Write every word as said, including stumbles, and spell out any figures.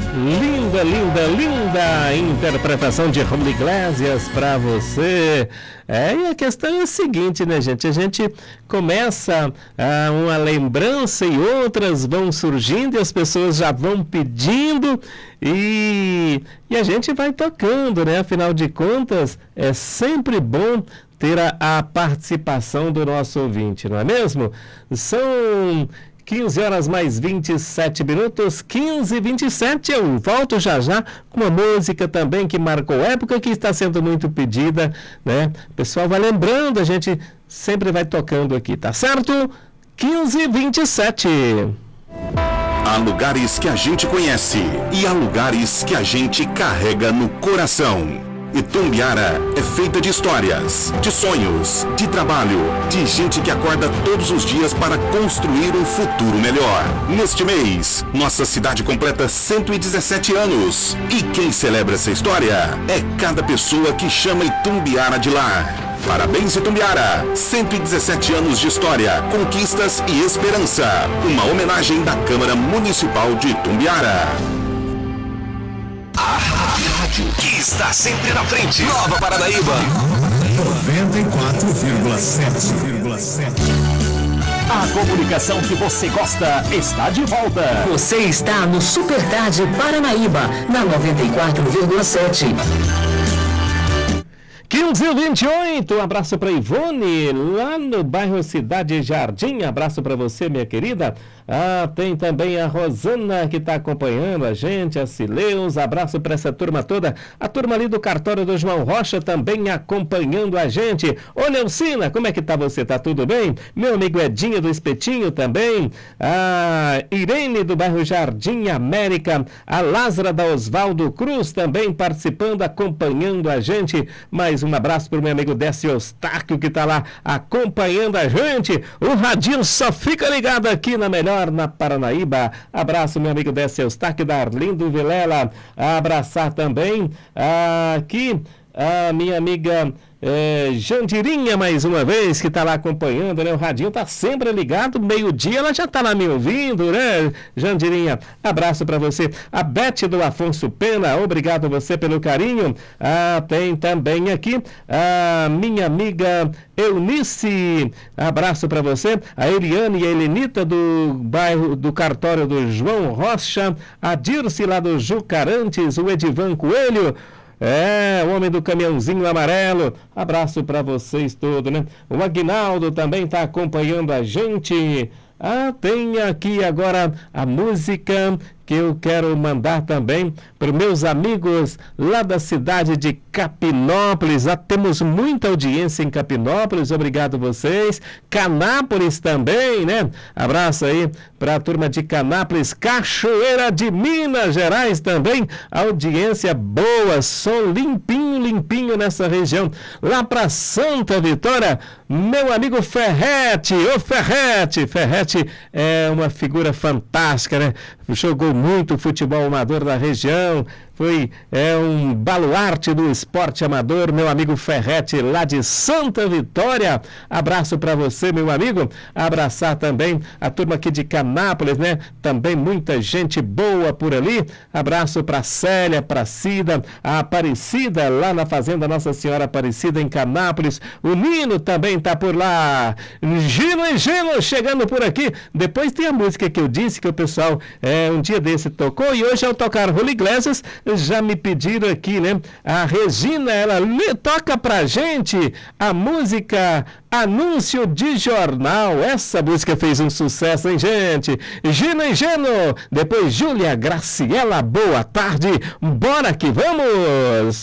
Linda, linda, linda interpretação de Julio Iglesias para você. É, e a questão é a seguinte, né, gente? A gente começa ah, uma lembrança e outras vão surgindo e as pessoas já vão pedindo e, e a gente vai tocando, né? Afinal de contas, é sempre bom ter a, a participação do nosso ouvinte, não é mesmo? São quinze horas mais vinte e sete minutos, quinze e vinte e sete, eu volto já já com uma música também que marcou época, que está sendo muito pedida, né? O pessoal vai lembrando, a gente sempre vai tocando aqui, tá certo? quinze e vinte e sete. Há lugares que a gente conhece e há lugares que a gente carrega no coração. Itumbiara é feita de histórias, de sonhos, de trabalho, de gente que acorda todos os dias para construir um futuro melhor. Neste mês, nossa cidade completa cento e dezessete anos. E quem celebra essa história é cada pessoa que chama Itumbiara de lar. Parabéns, Itumbiara! cento e dezessete anos de história, conquistas e esperança. Uma homenagem da Câmara Municipal de Itumbiara. A rádio que está sempre na frente. Nova Paranaíba. noventa e quatro vírgula sete. A comunicação que você gosta está de volta. Você está no Super Tarde Paranaíba, na noventa e quatro vírgula sete. quinze e vinte e oito, um abraço para Ivone, lá no bairro Cidade Jardim. Abraço para você, minha querida. Ah, tem também a Rosana que está acompanhando a gente, a Cileus. Abraço para essa turma toda. A turma ali do cartório do João Rocha também acompanhando a gente. Ô, Neucina, como é que tá você? Tá tudo bem? Meu amigo Edinho do Espetinho também. A Irene do bairro Jardim América. A Lázara da Osvaldo Cruz também participando, acompanhando a gente. Mais um abraço para o meu amigo Décio Eustáquio que está lá acompanhando a gente. O radinho só fica ligado aqui na melhor, na Paranaíba. Abraço, meu amigo Décio Eustáquio da Arlindo Vilela. Abraçar também aqui a minha amiga É, Jandirinha, mais uma vez, que está lá acompanhando, né? O radinho está sempre ligado, meio-dia ela já está lá me ouvindo, né? Jandirinha, abraço para você. A Bete do Afonso Pena, obrigado a você pelo carinho. Ah, tem também aqui a minha amiga Eunice, abraço para você. A Eliane e a Helenita do bairro do cartório do João Rocha. A Dirce lá do Jucarantes, o Edivan Coelho. É, o homem do caminhãozinho amarelo. Abraço para vocês todos, né? O Aguinaldo também está acompanhando a gente. Ah, tem aqui agora a música que eu quero mandar também para os meus amigos lá da cidade de Capinópolis. Já temos muita audiência em Capinópolis, obrigado vocês. Canápolis também, né? Abraço aí para a turma de Canápolis, Cachoeira de Minas Gerais também. Audiência boa, som limpinho, limpinho nessa região. Lá para Santa Vitória, meu amigo Ferrete, ô Ferrete, Ferrete é uma figura fantástica, né? Jogou muito futebol amador da região, foi é, um baluarte do esporte amador, meu amigo Ferrete, lá de Santa Vitória. Abraço para você, meu amigo. Abraçar também a turma aqui de Canápolis, né? Também muita gente boa por ali. Abraço para Célia, para Cida, a Aparecida, lá na Fazenda Nossa Senhora Aparecida, em Canápolis. O Nino também tá por lá. Gino e Gino chegando por aqui. Depois tem a música que eu disse que o pessoal é, um dia desse tocou, e hoje ao tocar Julio Iglesias, já me pediram aqui, né? A Regina, ela lhe toca pra gente a música Anúncio de Jornal. Essa música fez um sucesso, hein, gente? Gino e Geno, depois Júlia Graciela, boa tarde, bora que vamos!